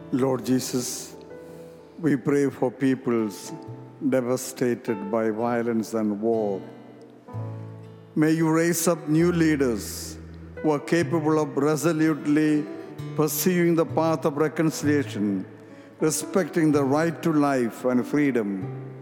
Lord Jesus, we pray for peoples devastated by violence and war. May you raise up new leaders who are capable of resolutely pursuing the path of reconciliation, respecting the right to life and freedom,